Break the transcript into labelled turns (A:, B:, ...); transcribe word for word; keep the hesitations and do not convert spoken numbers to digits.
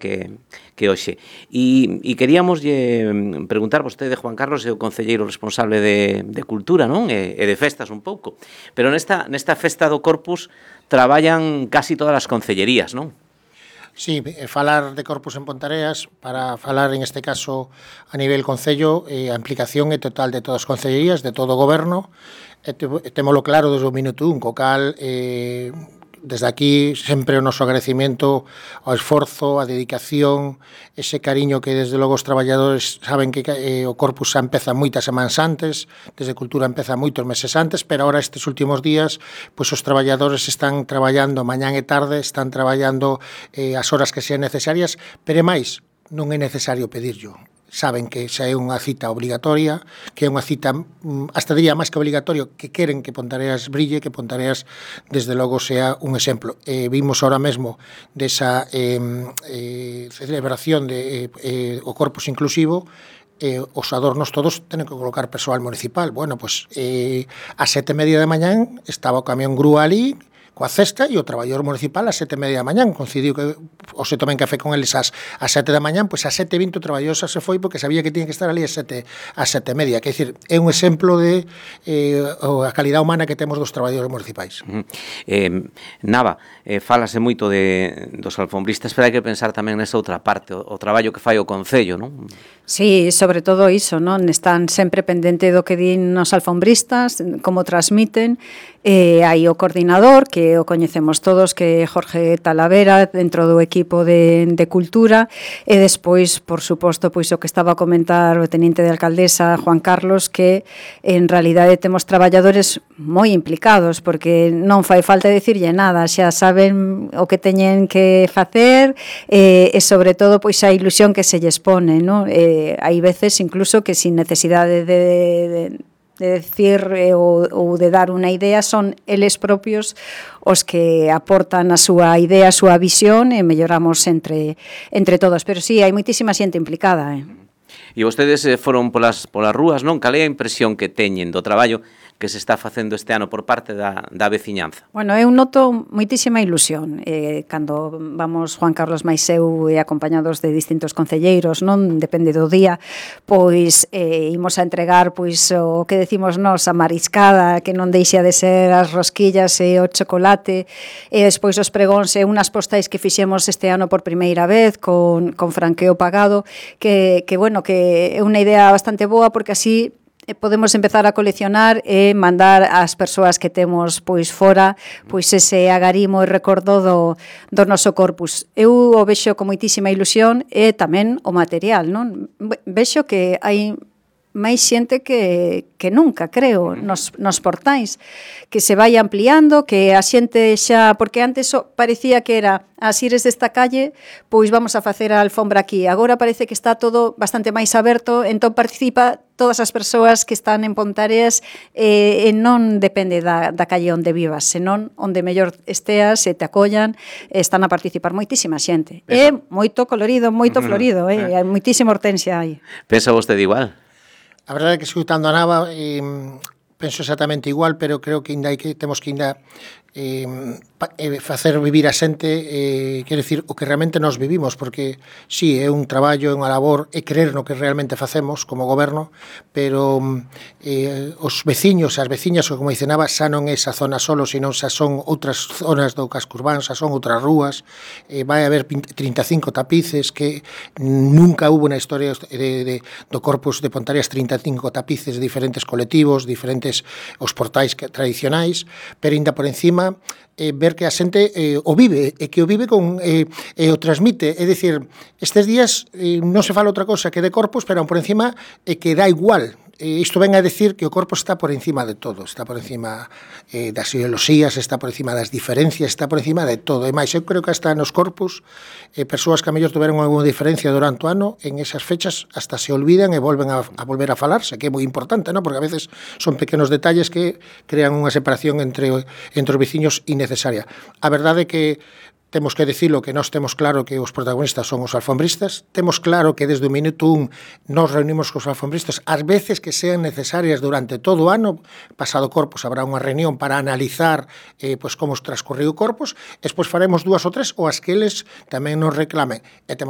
A: que, que hoxe. E, e queríamos preguntar, vostede, Juan Carlos, é o concelleiro responsable de, de Cultura, non? E, e de festas un pouco. Pero nesta, nesta festa do Corpus traballan casi todas as concellerías, non?
B: Sí, falar de Corpus en Pontareas, para falar en este caso a nivel concello, eh, a implicación é total de todas as concellerías, de todo o goberno, e témolo claro desde o minuto un, co cal eh, desde aquí sempre o noso agradecimento ao esforzo, a dedicación, ese cariño que desde logo os traballadores saben que eh, o Corpus xa empeza moitas semanas antes, desde Cultura empeza moitos meses antes, pero ahora estes últimos días pois os traballadores están traballando mañán e tarde, están traballando eh, as horas que sean necesarias, pero é máis, non é necesario pedirlo. Saben que xa é unha cita obligatoria, que é unha cita, hasta diría máis que obligatorio, que queren que Pontareas brille, que Pontareas, desde logo, sea un exemplo. Eh, vimos ahora mesmo desa eh, eh, celebración de eh, o Corpus Inclusivo, eh, os adornos todos tenen que colocar persoal municipal. Bueno, pois, eh, a sete e media de mañán estaba o camión grúa ali, coa cesta, e o traballador municipal a sete e media da mañán, coincidiu que o se tomen café con eles ás, ás sete da mañán, pois a sete e vinte o traballador xa se foi porque sabía que tiña que estar ali a sete, a sete e media, que é dicir, é un exemplo de eh, a calidad humana que temos dos traballadores municipais.
A: Uh -huh. eh, Nava, eh, falase moito de, dos alfombristas, pero hai que pensar tamén nesa outra parte, o, o traballo que fai o Concello, non?
C: Sí, sobre todo iso, non? Están sempre pendente do que din os alfombristas, como transmiten, eh, hai o coordinador, que o coñecemos todos, que é Jorge Talavera, dentro do equipo de, de Cultura, e despois, por suposto, pois o que estaba a comentar o teniente de alcaldesa, Juan Carlos, que en realidade temos traballadores moi implicados, porque non fai falta dicirlle nada, xa saben o que teñen que facer, eh, e sobre todo, pois a ilusión que se lles pone, non? Eh, hai veces, incluso, que sin necesidade de... de de decir eh, ou, ou de dar unha idea, son eles propios os que aportan a súa idea, a súa visión, e melloramos entre, entre todos. Pero sí, hai moitísima xente implicada. Eh.
A: E vostedes foron polas, polas rúas, non? Cal é a impresión que teñen do traballo que se está facendo este ano por parte da, da veciñanza?
C: Bueno, eu noto moitísima ilusión eh, cando vamos Juan Carlos máis eu e acompañados de distintos concelleiros, non depende do día, pois eh, imos a entregar pois o que decimos nós, a mariscada, que non deixa de ser as rosquillas e o chocolate, e despois os pregóns e unhas postais que fixemos este ano por primeira vez con, con franqueo pagado, que, que bueno, que é unha idea bastante boa, porque así podemos empezar a coleccionar e mandar ás persoas que temos pois fora pois ese agarimo e recordo do, do noso Corpus. Eu o vexo con moitísima ilusión e tamén o material, non? Vexo que hai máis xente que, que nunca, creo, nos, nos portais, que se vai ampliando, que a xente xa, porque antes parecía que era as ires desta calle, pois vamos a facer a alfombra aquí. Agora parece que está todo bastante máis aberto, entón participa todas as persoas que están en Pontareas eh, e non depende da, da calle onde vivas, senón onde mellor esteas e te acollan, están a participar moitísima xente. É moito colorido, moito florido, eh, hai moitísima hortensia aí.
A: Pensa vostede igual?
B: A verdade é que escutando a Nava eh, penso exactamente igual, pero creo que ainda hai que temos que ainda eh, facer vivir a xente, eh, quero dicir, o que realmente nos vivimos, porque sí, é un traballo, é unha labor, é creer no que realmente facemos como goberno, pero eh, os veciños, as veciñas, como dice Nava, xa non é esa zona solo, sino xa son outras zonas do casco urbano, xa son outras rúas, eh, vai haber trinta e cinco tapices, que nunca hubo na historia de, de, do Corpus de Pontareas trinta e cinco tapices de diferentes colectivos, diferentes os portais que, tradicionais, pero ainda por encima Eh, ver que a xente eh, o vive e que o vive con eh, e o transmite, é dicir, estes días eh, non se fala outra cosa que de Corpus, pero por encima é eh, que dá igual. Eh, isto ven a decir que o Corpus está por encima de todo, está por encima eh, das ideoloxías, está por encima das diferencias, está por encima de todo. E máis, eu creo que hasta nos Corpus, eh, persoas que a mellor tuveron alguna diferencia durante o ano, en esas fechas hasta se olvidan e volven a, a volver a falarse, que é moi importante, ¿no? Porque a veces son pequenos detalles que crean unha separación entre, entre os veciños innecesaria. A verdade é que temos que dicilo que nós temos claro que os protagonistas son os alfombristas, temos claro que desde o minuto un nos reunimos cos alfombristas ás veces que sean necesarias durante todo o ano, pasado Corpus habrá unha reunión para analizar eh, pues, como transcorreu o Corpus, e despois faremos dúas ou tres ou as que eles tamén nos reclamen. E temos